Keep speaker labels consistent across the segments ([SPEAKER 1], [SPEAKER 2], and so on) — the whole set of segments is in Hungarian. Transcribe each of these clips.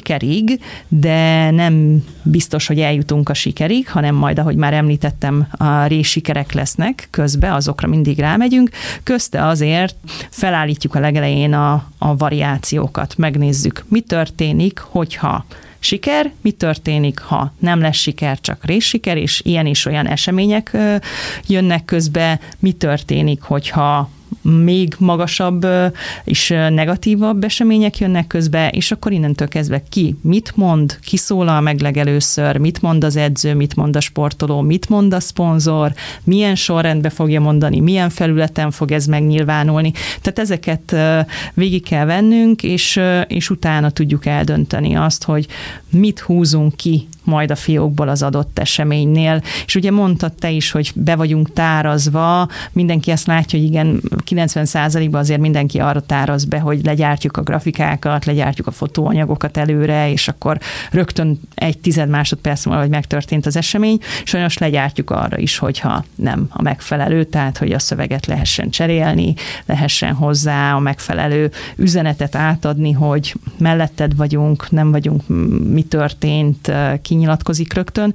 [SPEAKER 1] sikerig, de nem biztos, hogy eljutunk a sikerig, hanem majd, ahogy már említettem, a részsikerek lesznek közben, azokra mindig rámegyünk. Közte azért felállítjuk a legelején a variációkat, megnézzük, mi történik, hogyha siker, mi történik, ha nem lesz siker, csak részsiker, és ilyen és olyan események jönnek közbe, mi történik, hogyha még magasabb és negatívabb események jönnek közbe, és akkor innentől kezdve ki mit mond, ki szólal meg legelőször, mit mond az edző, mit mond a sportoló, mit mond a szponzor, milyen sorrendbe fogja mondani, milyen felületen fog ez megnyilvánulni. Tehát ezeket végig kell vennünk, és utána tudjuk eldönteni azt, hogy mit húzunk ki majd a fiókból az adott eseménynél. És ugye mondtad te is, hogy be vagyunk tárazva, mindenki azt látja, hogy igen, 90%-ban azért mindenki arra táraz be, hogy legyártjuk a grafikákat, legyártjuk a fotóanyagokat előre, és akkor rögtön 1/10 másodperc múlva, hogy megtörtént az esemény, sajnos legyártjuk arra is, hogyha nem a megfelelő, tehát hogy a szöveget lehessen cserélni, lehessen hozzá a megfelelő üzenetet átadni, hogy melletted vagyunk, nem vagyunk, mi történt, kinyilatkozik rögtön,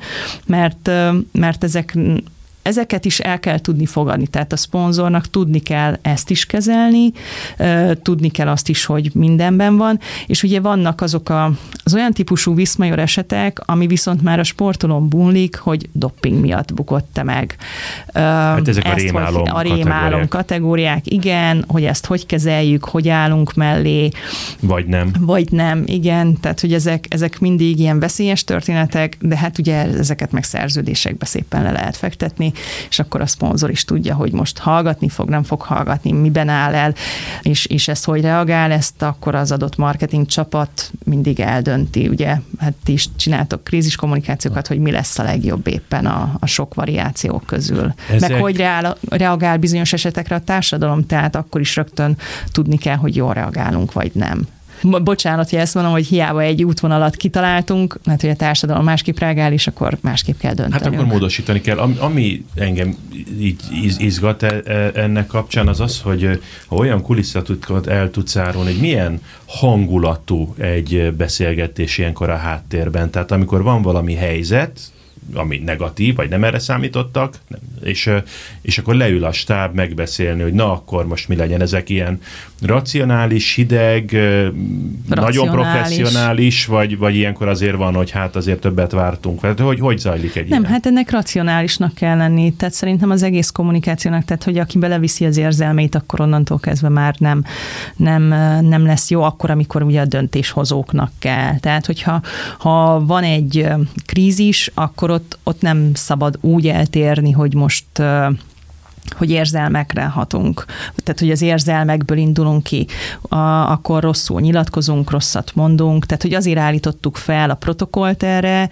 [SPEAKER 1] mert ezeket is el kell tudni fogadni, tehát a szponzornak tudni kell ezt is kezelni, tudni kell azt is, hogy mindenben van, és ugye vannak azok az olyan típusú viszmajor esetek, ami viszont már a sportolón múlik, hogy dopping miatt bukott meg.
[SPEAKER 2] Hát ezek a rémálom
[SPEAKER 1] kategóriák, igen, hogy ezt hogy kezeljük, hogy állunk mellé. Vagy nem, igen, tehát hogy ezek mindig ilyen veszélyes történetek, de hát ugye ezeket meg szerződésekbe szépen le lehet fektetni, és akkor a szponzor is tudja, hogy most hallgatni fog, nem fog hallgatni, miben áll el, és ezt hogy reagál, ezt akkor az adott marketing csapat mindig eldönti. Ugye, hát ti is csináltok kríziskommunikációkat, hogy mi lesz a legjobb éppen a sok variációk közül. Meg hogy reagál bizonyos esetekre a társadalom, tehát akkor is rögtön tudni kell, hogy jól reagálunk, vagy nem. Bocsánat, hogy ezt mondom, hogy hiába egy útvonalat kitaláltunk, mert hogy a társadalom másképp reagál, és akkor másképp kell döntenünk.
[SPEAKER 2] Hát akkor módosítani kell. Ami engem így izgat ennek kapcsán, az, hogy ha olyan kulisszatitkot el tudsz árulni, hogy milyen hangulatú egy beszélgetés ilyenkor a háttérben. Tehát amikor van valami helyzet, ami negatív, vagy nem erre számítottak, és akkor leül a stáb megbeszélni, hogy na, akkor most mi legyen. Ezek ilyen racionális, hideg, nagyon professzionális, vagy ilyenkor azért van, hogy hát azért többet vártunk. Hogy zajlik egy ilyen?
[SPEAKER 1] Nem, hát ennek racionálisnak kell lenni. Tehát szerintem az egész kommunikációnak, tehát hogy aki beleviszi az érzelmeit, akkor onnantól kezdve már nem lesz jó, akkor, amikor ugye a döntéshozóknak kell. Tehát, hogyha van egy krízis, akkor ott nem szabad úgy eltérni, hogy most hogy érzelmekre hatunk. Tehát, hogy az érzelmekből indulunk ki, akkor rosszul nyilatkozunk, rosszat mondunk. Tehát, hogy azért állítottuk fel a protokollt erre,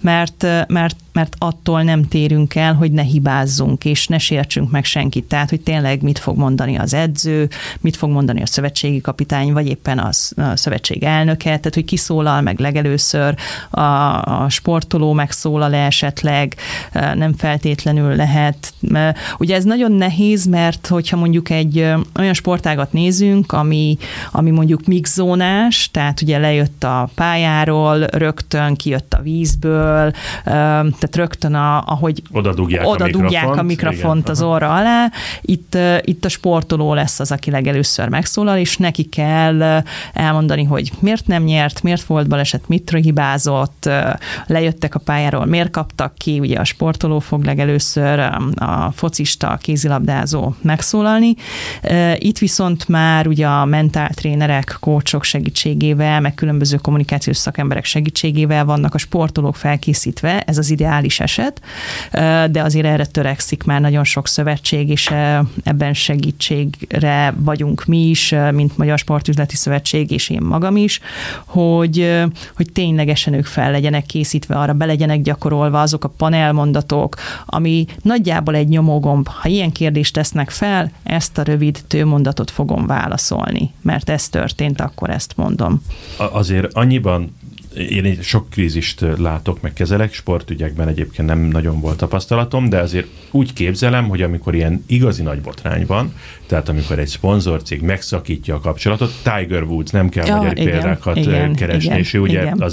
[SPEAKER 1] mert attól nem térünk el, hogy ne hibázzunk, és ne sértsünk meg senkit. Tehát, hogy tényleg mit fog mondani az edző, mit fog mondani a szövetségi kapitány, vagy éppen a szövetség elnöke, tehát, hogy kiszólal meg legelőször, a sportoló megszólal esetleg, nem feltétlenül lehet. Ugye ez nagyon nehéz, mert hogyha mondjuk egy olyan sportágat nézünk, ami mondjuk mixzónás, tehát ugye lejött a pályáról, rögtön kijött a vízből, tehát rögtön ahogy oda dugják a mikrofont az orra alá, itt a sportoló lesz az, aki legelőször megszólal, és neki kell elmondani, hogy miért nem nyert, miért volt baleset, mit hibázott, lejöttek a pályáról, miért kaptak ki, ugye a sportoló fog legelőször, a focista, a kézilabdázó megszólalni. Itt viszont már ugye a mentáltrénerek, coachok segítségével, meg különböző kommunikációs szakemberek segítségével vannak a sportolók felkészítve, ez az ideális eset, de azért erre törekszik már nagyon sok szövetség, és ebben segítségre vagyunk mi is, mint Magyar Sportüzleti Szövetség, és én magam is, hogy ténylegesen ők fel legyenek készítve, arra be legyenek gyakorolva azok a panelmondatok, ami nagyjából egy nyomógomb. Ha ilyen kérdést tesznek fel, ezt a rövid tőmondatot fogom válaszolni, mert ez történt, akkor ezt mondom.
[SPEAKER 2] Azért annyiban én sok krízist látok, meg kezelek, sportügyekben egyébként nem nagyon volt tapasztalatom, de azért úgy képzelem, hogy amikor ilyen igazi nagy botrány van, tehát amikor egy szponzorcég megszakítja a kapcsolatot, Tiger Woods, nem kell magyar példákat keresni, és ő ugye